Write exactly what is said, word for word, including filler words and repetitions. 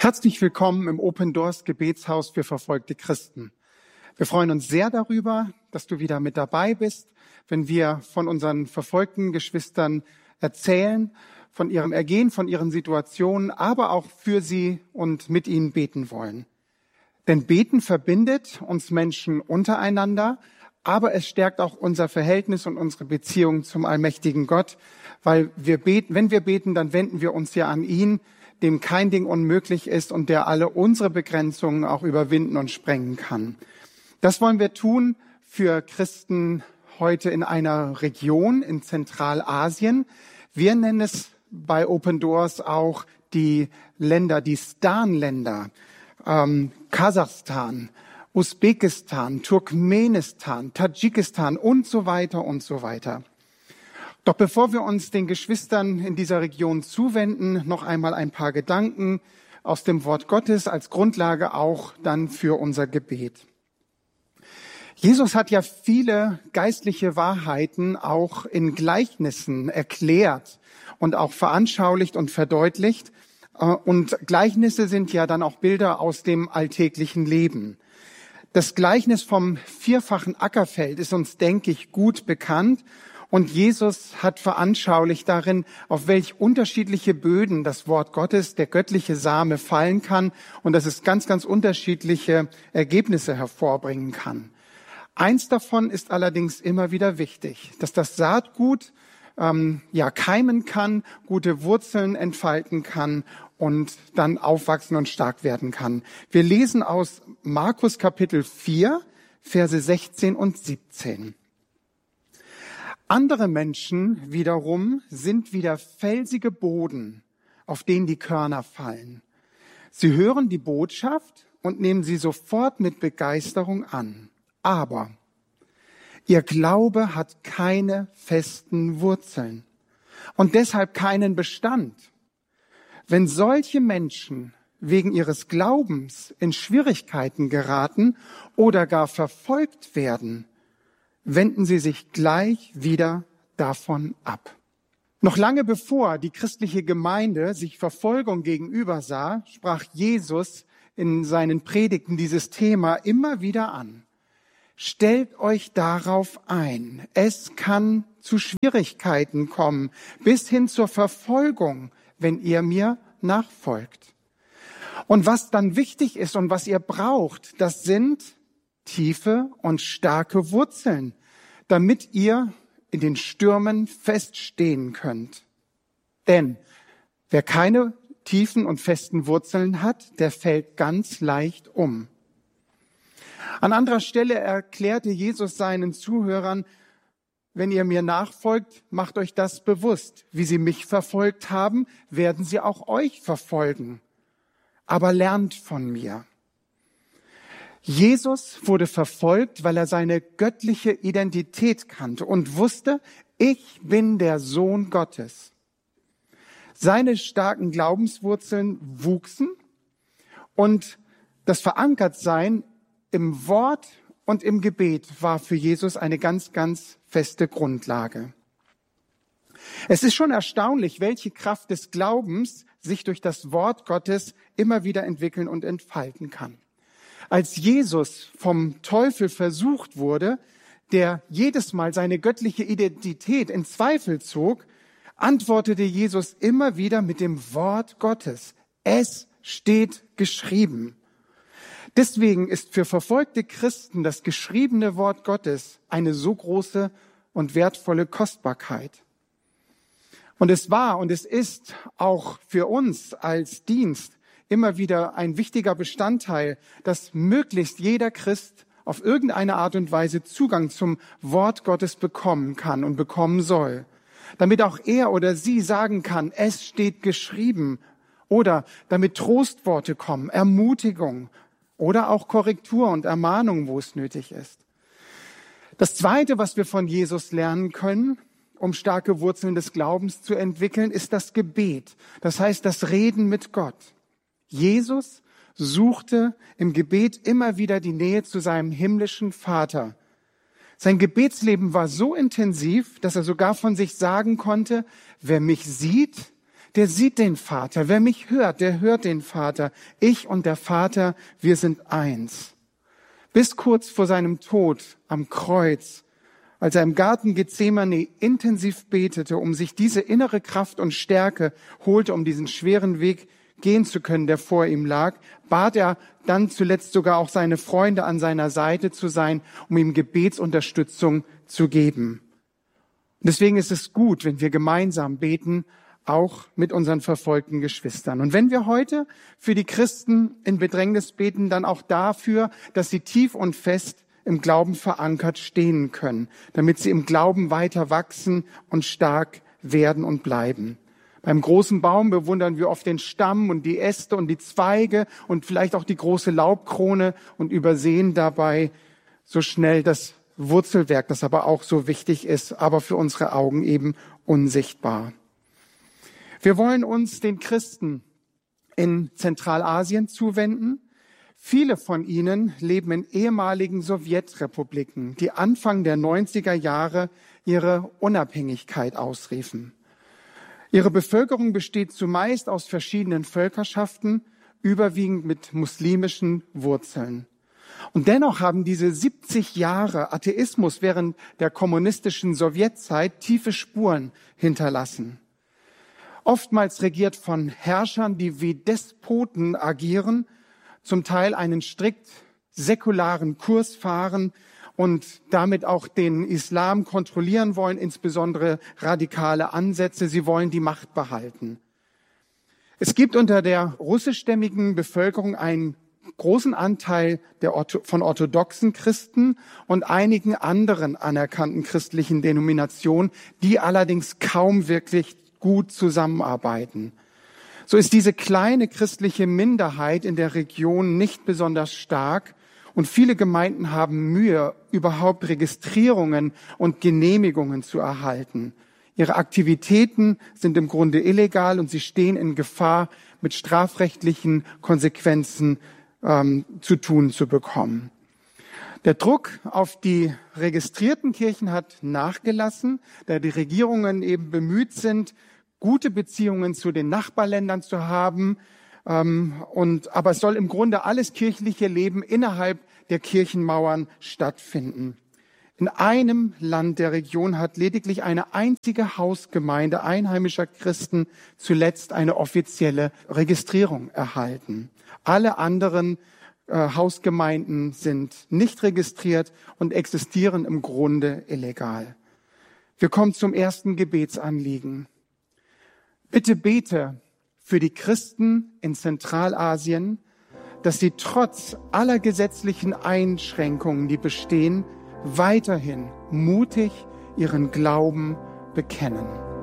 Herzlich willkommen im Open Doors Gebetshaus für verfolgte Christen. Wir freuen uns sehr darüber, dass du wieder mit dabei bist, wenn wir von unseren verfolgten Geschwistern erzählen, von ihrem Ergehen, von ihren Situationen, aber auch für sie und mit ihnen beten wollen. Denn Beten verbindet uns Menschen untereinander, aber es stärkt auch unser Verhältnis und unsere Beziehung zum allmächtigen Gott, weil wir beten, wenn wir beten, dann wenden wir uns ja an ihn, dem kein Ding unmöglich ist und der alle unsere Begrenzungen auch überwinden und sprengen kann. Das wollen wir tun für Christen heute in einer Region in Zentralasien. Wir nennen es bei Open Doors auch die Länder, die Stan-Länder, ähm, Kasachstan, Usbekistan, Turkmenistan, Tadschikistan und so weiter und so weiter. Doch bevor wir uns den Geschwistern in dieser Region zuwenden, noch einmal ein paar Gedanken aus dem Wort Gottes als Grundlage auch dann für unser Gebet. Jesus hat ja viele geistliche Wahrheiten auch in Gleichnissen erklärt und auch veranschaulicht und verdeutlicht. Und Gleichnisse sind ja dann auch Bilder aus dem alltäglichen Leben. Das Gleichnis vom vierfachen Ackerfeld ist uns, denke ich, gut bekannt. Und Jesus hat veranschaulicht darin, auf welch unterschiedliche Böden das Wort Gottes, der göttliche Same, fallen kann und dass es ganz, ganz unterschiedliche Ergebnisse hervorbringen kann. Eins davon ist allerdings immer wieder wichtig, dass das Saatgut ähm, ja keimen kann, gute Wurzeln entfalten kann und dann aufwachsen und stark werden kann. Wir lesen aus Markus Kapitel vier, Verse sechzehn und siebzehn. Andere Menschen wiederum sind wie der felsige Boden, auf den die Körner fallen. Sie hören die Botschaft und nehmen sie sofort mit Begeisterung an. Aber ihr Glaube hat keine festen Wurzeln und deshalb keinen Bestand. Wenn solche Menschen wegen ihres Glaubens in Schwierigkeiten geraten oder gar verfolgt werden, wenden sie sich gleich wieder davon ab. Noch lange bevor die christliche Gemeinde sich Verfolgung gegenüber sah, sprach Jesus in seinen Predigten dieses Thema immer wieder an. Stellt euch darauf ein. Es kann zu Schwierigkeiten kommen, bis hin zur Verfolgung, wenn ihr mir nachfolgt. Und was dann wichtig ist und was ihr braucht, das sind tiefe und starke Wurzeln, damit ihr in den Stürmen feststehen könnt. Denn wer keine tiefen und festen Wurzeln hat, der fällt ganz leicht um. An anderer Stelle erklärte Jesus seinen Zuhörern, wenn ihr mir nachfolgt, macht euch das bewusst. Wie sie mich verfolgt haben, werden sie auch euch verfolgen. Aber lernt von mir. Jesus wurde verfolgt, weil er seine göttliche Identität kannte und wusste, ich bin der Sohn Gottes. Seine starken Glaubenswurzeln wuchsen und das Verankertsein im Wort und im Gebet war für Jesus eine ganz, ganz feste Grundlage. Es ist schon erstaunlich, welche Kraft des Glaubens sich durch das Wort Gottes immer wieder entwickeln und entfalten kann. Als Jesus vom Teufel versucht wurde, der jedes Mal seine göttliche Identität in Zweifel zog, antwortete Jesus immer wieder mit dem Wort Gottes. Es steht geschrieben. Deswegen ist für verfolgte Christen das geschriebene Wort Gottes eine so große und wertvolle Kostbarkeit. Und es war und es ist auch für uns als Dienst immer wieder ein wichtiger Bestandteil, dass möglichst jeder Christ auf irgendeine Art und Weise Zugang zum Wort Gottes bekommen kann und bekommen soll, damit auch er oder sie sagen kann, es steht geschrieben, oder damit Trostworte kommen, Ermutigung oder auch Korrektur und Ermahnung, wo es nötig ist. Das Zweite, was wir von Jesus lernen können, um starke Wurzeln des Glaubens zu entwickeln, ist das Gebet. Das heißt, das Reden mit Gott. Jesus suchte im Gebet immer wieder die Nähe zu seinem himmlischen Vater. Sein Gebetsleben war so intensiv, dass er sogar von sich sagen konnte, wer mich sieht, der sieht den Vater. Wer mich hört, der hört den Vater. Ich und der Vater, wir sind eins. Bis kurz vor seinem Tod am Kreuz, als er im Garten Gethsemane intensiv betete, um sich diese innere Kraft und Stärke holte, um diesen schweren Weg gehen zu können, der vor ihm lag, bat er dann zuletzt sogar auch seine Freunde an seiner Seite zu sein, um ihm Gebetsunterstützung zu geben. Und deswegen ist es gut, wenn wir gemeinsam beten, auch mit unseren verfolgten Geschwistern. Und wenn wir heute für die Christen in Bedrängnis beten, dann auch dafür, dass sie tief und fest im Glauben verankert stehen können, damit sie im Glauben weiter wachsen und stark werden und bleiben. Beim großen Baum bewundern wir oft den Stamm und die Äste und die Zweige und vielleicht auch die große Laubkrone und übersehen dabei so schnell das Wurzelwerk, das aber auch so wichtig ist, aber für unsere Augen eben unsichtbar. Wir wollen uns den Christen in Zentralasien zuwenden. Viele von ihnen leben in ehemaligen Sowjetrepubliken, die Anfang der neunziger Jahre ihre Unabhängigkeit ausriefen. Ihre Bevölkerung besteht zumeist aus verschiedenen Völkerschaften, überwiegend mit muslimischen Wurzeln. Und dennoch haben diese siebzig Jahre Atheismus während der kommunistischen Sowjetzeit tiefe Spuren hinterlassen. Oftmals regiert von Herrschern, die wie Despoten agieren, zum Teil einen strikt säkularen Kurs fahren und damit auch den Islam kontrollieren wollen, insbesondere radikale Ansätze. Sie wollen die Macht behalten. Es gibt unter der russischstämmigen Bevölkerung einen großen Anteil der Ortho- von orthodoxen Christen und einigen anderen anerkannten christlichen Denominationen, die allerdings kaum wirklich gut zusammenarbeiten. So ist diese kleine christliche Minderheit in der Region nicht besonders stark und viele Gemeinden haben Mühe, überhaupt Registrierungen und Genehmigungen zu erhalten. Ihre Aktivitäten sind im Grunde illegal und sie stehen in Gefahr, mit strafrechtlichen Konsequenzen ähm, zu tun zu bekommen. Der Druck auf die registrierten Kirchen hat nachgelassen, da die Regierungen eben bemüht sind, gute Beziehungen zu den Nachbarländern zu haben. Ähm, und, aber es soll im Grunde alles kirchliche Leben innerhalb der Kirchenmauern stattfinden. In einem Land der Region hat lediglich eine einzige Hausgemeinde einheimischer Christen zuletzt eine offizielle Registrierung erhalten. Alle anderen äh, Hausgemeinden sind nicht registriert und existieren im Grunde illegal. Wir kommen zum ersten Gebetsanliegen. Bitte bete für die Christen in Zentralasien, dass sie trotz aller gesetzlichen Einschränkungen, die bestehen, weiterhin mutig ihren Glauben bekennen.